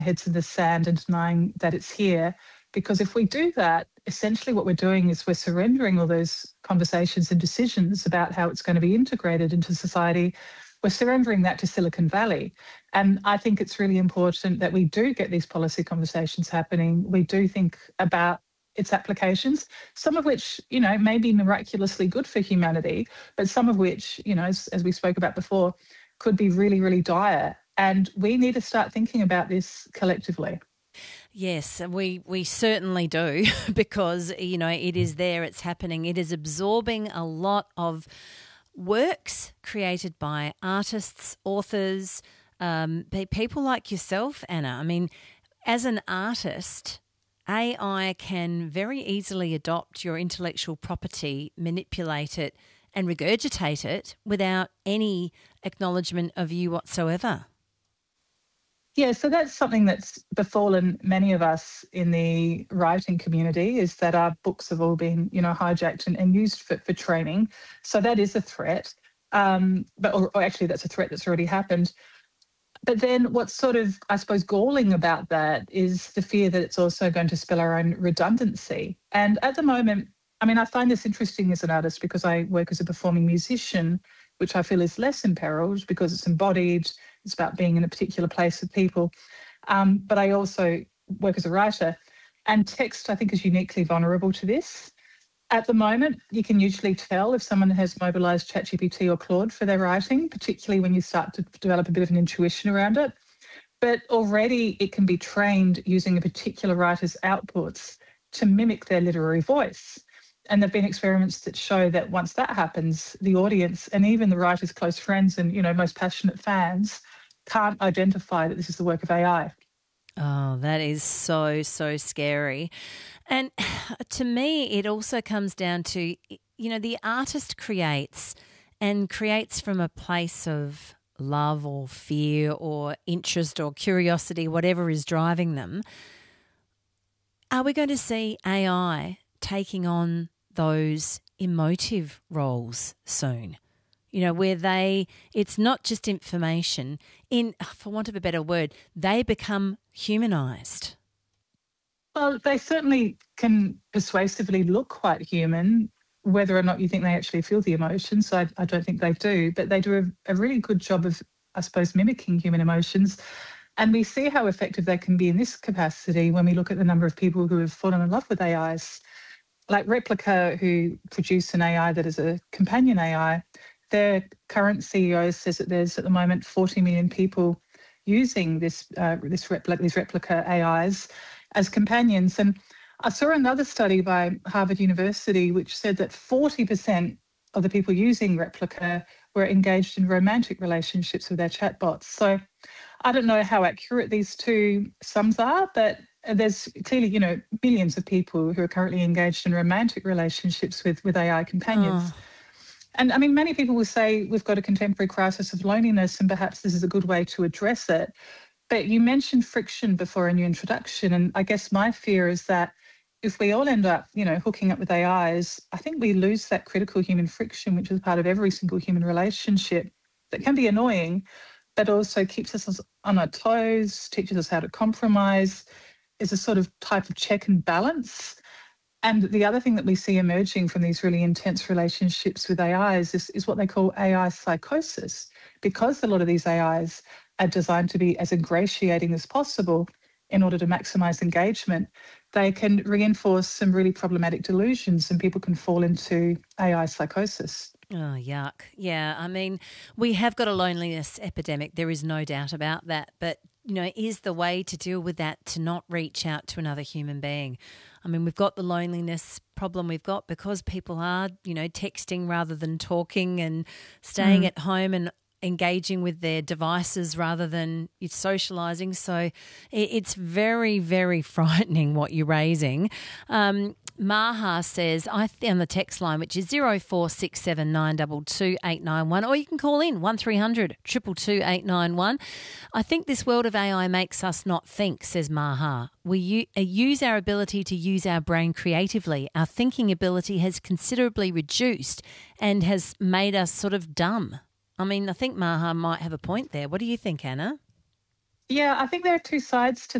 heads in the sand and denying that it's here. Because if we do that, essentially what we're doing is we're surrendering all those conversations and decisions about how it's going to be integrated into society. We're surrendering that to Silicon Valley. And I think it's really important that we do get these policy conversations happening. We do think about its applications, some of which, may be miraculously good for humanity, but some of which, as we spoke about before, could be really, really dire. And we need to start thinking about this collectively. Yes, we certainly do because, it is there, it's happening. It is absorbing a lot of works created by artists, authors, people like yourself, Anna. I mean, as an artist, AI can very easily adopt your intellectual property, manipulate it and regurgitate it without any acknowledgement of you whatsoever. Yeah, so that's something that's befallen many of us in the writing community, is that our books have all been, hijacked and used for training. So that is a threat. Or actually, that's a threat that's already happened. But then what's sort of, I suppose, galling about that is the fear that it's also going to spell our own redundancy. And at the moment, I find this interesting as an artist because I work as a performing musician, which I feel is less imperiled because it's embodied. It's about being in a particular place with people. But I also work as a writer. And text, I think, is uniquely vulnerable to this. At the moment, you can usually tell if someone has mobilised ChatGPT or Claude for their writing, particularly when you start to develop a bit of an intuition around it. But already it can be trained using a particular writer's outputs to mimic their literary voice. And there have been experiments that show that once that happens, the audience and even the writer's close friends and, most passionate fans can't identify that this is the work of AI. Oh, that is so, so scary. And to me, it also comes down to, the artist creates from a place of love or fear or interest or curiosity, whatever is driving them. Are we going to see AI taking on those emotive roles soon? Where it's not just information, for want of a better word, they become humanised. Well, they certainly can persuasively look quite human, whether or not you think they actually feel the emotions. I don't think they do, but they do a really good job of, I suppose, mimicking human emotions. And we see how effective they can be in this capacity when we look at the number of people who have fallen in love with AIs. Like Replica, who produce an AI that is a companion AI, their current CEO says that there's at the moment 40 million people using these replica AIs as companions. And I saw another study by Harvard University which said that 40% of the people using Replica were engaged in romantic relationships with their chatbots. So I don't know how accurate these two sums are, but there's clearly, millions of people who are currently engaged in romantic relationships with AI companions. Oh. And many people will say we've got a contemporary crisis of loneliness and perhaps this is a good way to address it. But you mentioned friction before in your introduction. And I guess my fear is that if we all end up, hooking up with AIs, I think we lose that critical human friction, which is part of every single human relationship that can be annoying, but also keeps us on our toes, teaches us how to compromise, is a sort of type of check and balance. And the other thing that we see emerging from these really intense relationships with AIs is what they call AI psychosis. Because a lot of these AIs are designed to be as ingratiating as possible in order to maximise engagement, they can reinforce some really problematic delusions and people can fall into AI psychosis. Oh, yuck. Yeah, we have got a loneliness epidemic. There is no doubt about that. But, is the way to deal with that to not reach out to another human being? We've got the loneliness problem we've got because people are, texting rather than talking and staying at home and engaging with their devices rather than socialising. So it's very, very frightening what you're raising. Maha says, on the text line, which is 0467922891, or you can call in 1300 222 891. I think this world of AI makes us not think, says Maha. We use our ability to use our brain creatively. Our thinking ability has considerably reduced and has made us sort of dumb. I think Maha might have a point there. What do you think, Anna? Yeah, I think there are two sides to